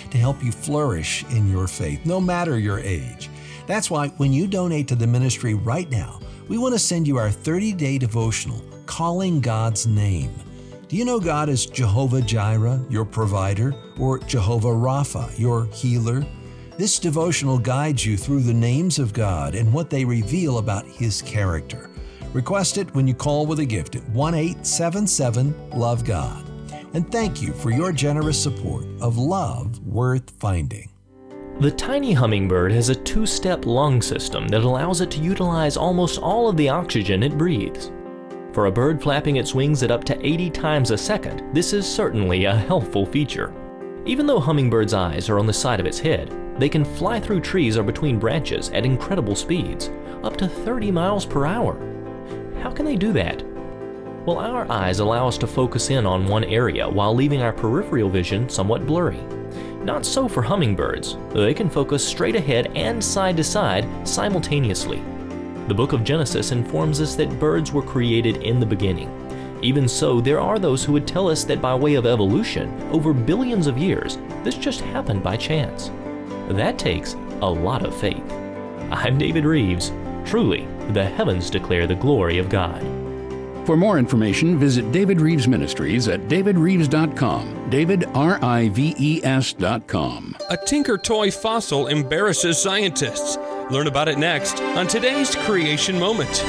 to help you flourish in your faith, no matter your age. That's why when you donate to the ministry right now, we want to send you our 30-day devotional, Calling God's Name. Do you know God as Jehovah Jireh, your provider, or Jehovah Rapha, your healer? This devotional guides you through the names of God and what they reveal about His character. Request it when you call with a gift at 1-877-LOVE-GOD. And thank you for your generous support of Love Worth Finding. The tiny hummingbird has a two-step lung system that allows it to utilize almost all of the oxygen it breathes. For a bird flapping its wings at up to 80 times a second, this is certainly a helpful feature. Even though hummingbirds' eyes are on the side of its head, they can fly through trees or between branches at incredible speeds, up to 30 miles per hour. How can they do that? Well, our eyes allow us to focus in on one area while leaving our peripheral vision somewhat blurry. Not so for hummingbirds. They can focus straight ahead and side to side simultaneously. The book of Genesis informs us that birds were created in the beginning. Even so, there are those who would tell us that by way of evolution, over billions of years, this just happened by chance. That takes a lot of faith. I'm David Reeves. Truly, the heavens declare the glory of God. For more information, visit David Reeves Ministries at davidreeves.com. DavidRives.com. A Tinker Toy fossil embarrasses scientists. Learn about it next on today's Creation Moment.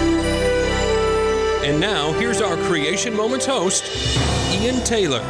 And now, here's our Creation Moments host, Ian Taylor.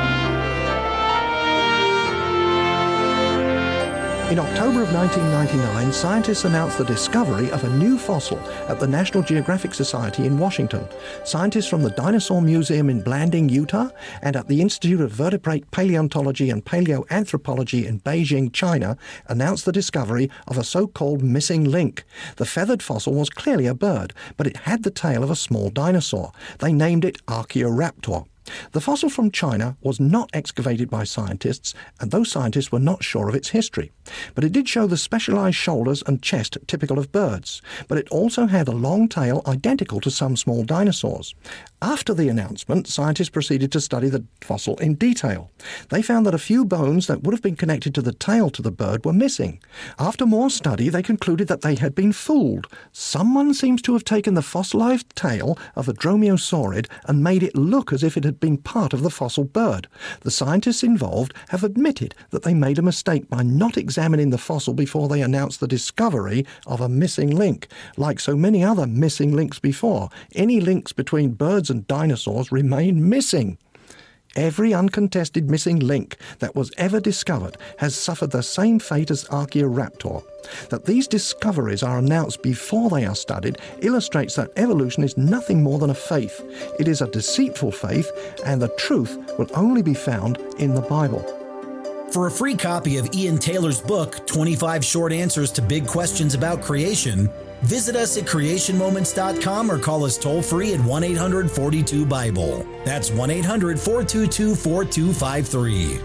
In October of 1999, scientists announced the discovery of a new fossil at the National Geographic Society in Washington. Scientists from the Dinosaur Museum in Blanding, Utah, and at the Institute of Vertebrate Paleontology and Paleoanthropology in Beijing, China, announced the discovery of a so-called missing link. The feathered fossil was clearly a bird, but it had the tail of a small dinosaur. They named it Archaeoraptor. The fossil from China was not excavated by scientists, and those scientists were not sure of its history. But it did show the specialized shoulders and chest typical of birds, but it also had a long tail identical to some small dinosaurs. After the announcement, scientists proceeded to study the fossil in detail. They found that a few bones that would have been connected to the tail to the bird were missing. After more study, they concluded that they had been fooled. Someone seems to have taken the fossilized tail of a dromaeosaurid and made it look as if it had been part of the fossil bird. The scientists involved have admitted that they made a mistake by not examining the fossil before they announced the discovery of a missing link. Like so many other missing links before, any links between birds and dinosaurs remain missing. Every uncontested missing link that was ever discovered has suffered the same fate as Archaeoraptor. That these discoveries are announced before they are studied illustrates that evolution is nothing more than a faith. It is a deceitful faith, and the truth will only be found in the Bible. For a free copy of Ian Taylor's book, 25 Short Answers to Big Questions About Creation, visit us at creationmoments.com or call us toll-free at 1-800-42-BIBLE. That's 1-800-422-4253.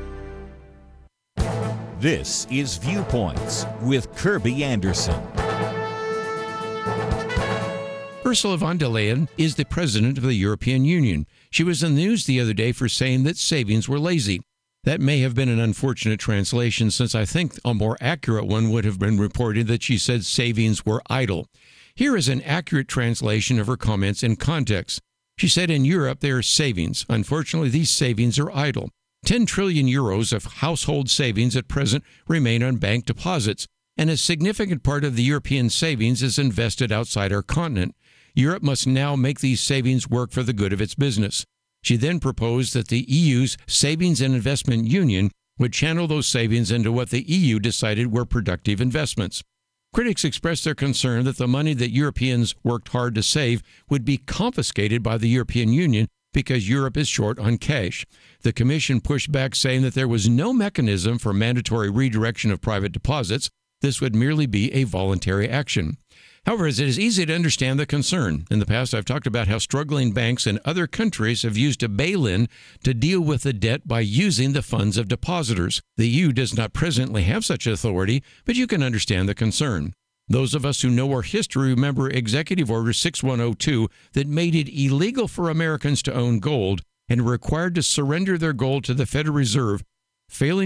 This is Viewpoints with Kirby Anderson. Ursula von der Leyen is the president of the European Union. She was in the news the other day for saying that savings were lazy. That may have been an unfortunate translation, since I think a more accurate one would have been reported that she said savings were idle. Here is an accurate translation of her comments in context. She said in Europe there are savings. Unfortunately, these savings are idle. 10 trillion euros of household savings at present remain on bank deposits, and a significant part of the European savings is invested outside our continent. Europe must now make these savings work for the good of its business. She then proposed that the EU's Savings and Investment Union would channel those savings into what the EU decided were productive investments. Critics expressed their concern that the money that Europeans worked hard to save would be confiscated by the European Union because Europe is short on cash. The Commission pushed back, saying that there was no mechanism for mandatory redirection of private deposits. This would merely be a voluntary action. However, it is easy to understand the concern. In the past, I've talked about how struggling banks in other countries have used a bail-in to deal with the debt by using the funds of depositors. The EU does not presently have such authority, but you can understand the concern. Those of us who know our history remember Executive Order 6102 that made it illegal for Americans to own gold and were required to surrender their gold to the Federal Reserve. Failing